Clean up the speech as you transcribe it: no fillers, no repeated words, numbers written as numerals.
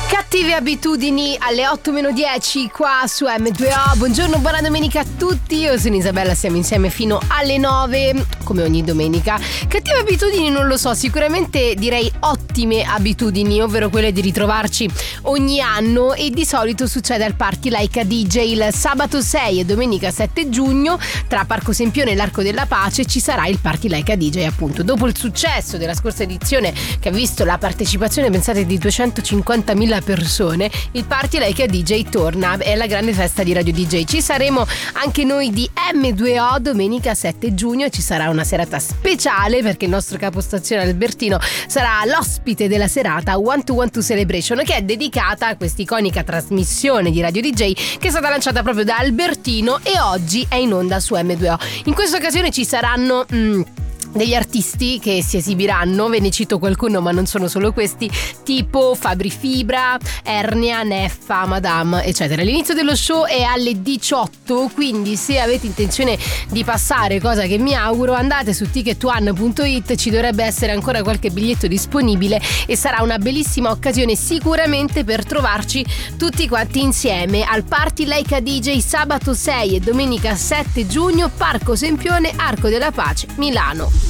Cattive abitudini alle 8:10 qua su M2O. Buongiorno, buona domenica a tutti. Io sono Isabella, siamo insieme fino alle 9 come ogni domenica. Cattive abitudini non lo so, sicuramente direi ottime abitudini, ovvero quelle di ritrovarci ogni anno, e di solito succede al Party Like a DJ il sabato 6 e domenica 7 giugno tra Parco Sempione e l'Arco della Pace. Ci sarà il Party Like a DJ, appunto. Dopo il successo della scorsa edizione, che ha visto la partecipazione, pensate, di 250.000 persone, il Party Like a DJ torna, è la grande festa di Radio DJ. Ci saremo anche noi di M2O domenica 7 giugno. Ci sarà una serata speciale perché il nostro capostazione Albertino sarà l'ospite della serata One to One to Celebration, che è dedicata a questa iconica trasmissione di Radio DJ che è stata lanciata proprio da Albertino e oggi è in onda su M2O. In questa occasione ci saranno degli artisti che si esibiranno, ve ne cito qualcuno ma non sono solo questi, tipo Fabri Fibra, Ernia, Neffa, Madame, eccetera. L'inizio dello show è alle 18, quindi se avete intenzione di passare, cosa che mi auguro, andate su ticketone.it, ci dovrebbe essere ancora qualche biglietto disponibile e sarà una bellissima occasione sicuramente per trovarci tutti quanti insieme al Party Like a DJ sabato 6 e domenica 7 giugno, Parco Sempione, Arco della Pace, Milano.